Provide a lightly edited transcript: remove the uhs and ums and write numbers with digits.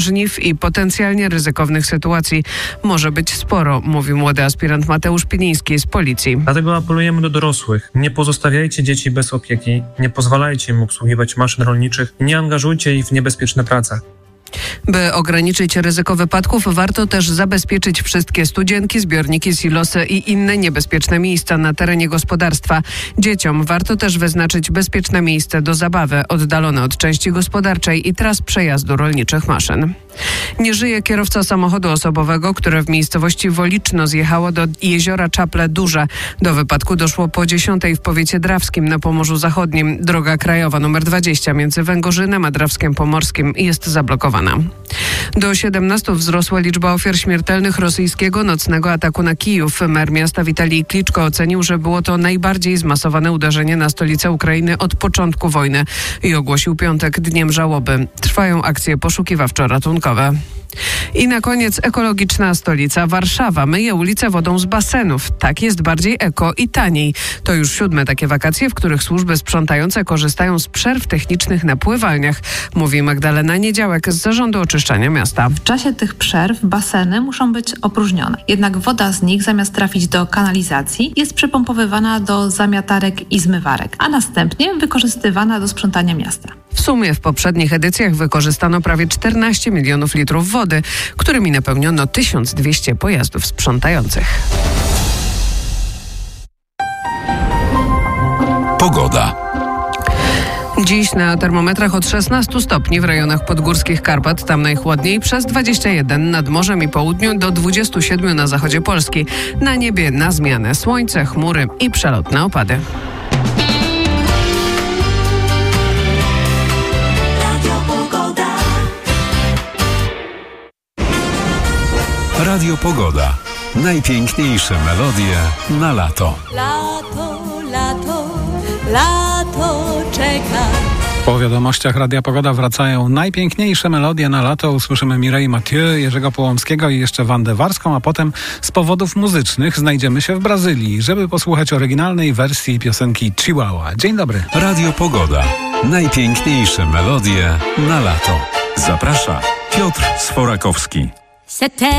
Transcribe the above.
żniw i potencjalnie ryzykownych sytuacji może być sporo, mówi młody aspirant Mateusz Piniński z Policji. Dlatego apelujemy do dorosłych. Nie pozostawiajcie dzieci bez opieki, nie pozwalajcie im obsługiwać maszyn rolniczych, nie angażujcie ich w niebezpieczne prace. By ograniczyć ryzyko wypadków, warto też zabezpieczyć wszystkie studzienki, zbiorniki, silosy i inne niebezpieczne miejsca na terenie gospodarstwa. Dzieciom warto też wyznaczyć bezpieczne miejsce do zabawy, oddalone od części gospodarczej i tras przejazdu rolniczych maszyn. Nie żyje kierowca samochodu osobowego, które w miejscowości Woliczno zjechało do jeziora Czaple Duże. Do wypadku doszło po 10:00 w powiecie drawskim na Pomorzu Zachodnim. Droga krajowa nr 20 między Węgorzynem a Drawskiem Pomorskim jest zablokowana. Do 17 wzrosła liczba ofiar śmiertelnych rosyjskiego nocnego ataku na Kijów. Mer miasta Witalij Kliczko ocenił, że było to najbardziej zmasowane uderzenie na stolicę Ukrainy od początku wojny i ogłosił piątek dniem żałoby. Trwają akcje poszukiwawczo-ratunkowe. I na koniec ekologiczna stolica Warszawa myje ulice wodą z basenów. Tak jest bardziej eko i taniej. To już 7. takie wakacje, w których służby sprzątające korzystają z przerw technicznych na pływalniach, mówi Magdalena Niedziałek z Zarządu Oczyszczania Miasta. W czasie tych przerw baseny muszą być opróżnione. Jednak woda z nich zamiast trafić do kanalizacji jest przepompowywana do zamiatarek i zmywarek, a następnie wykorzystywana do sprzątania miasta. W sumie w poprzednich edycjach wykorzystano prawie 14 milionów litrów wody, którymi napełniono 1200 pojazdów sprzątających. Pogoda. Dziś na termometrach od 16 stopni w rejonach podgórskich Karpat, tam najchłodniej, przez 21 nad morzem i południu do 27 na zachodzie Polski. Na niebie na zmianę słońce, chmury i przelotne opady. Radio Pogoda. Najpiękniejsze melodie na lato. Lato, lato, lato czeka. Po wiadomościach Radia Pogoda wracają najpiękniejsze melodie na lato. Usłyszymy Mireille Mathieu, Jerzego Połomskiego i jeszcze Wandę Warską, a potem z powodów muzycznych znajdziemy się w Brazylii, żeby posłuchać oryginalnej wersji piosenki Chihuahua. Dzień dobry. Radio Pogoda. Najpiękniejsze melodie na lato. Zaprasza Piotr Sforakowski.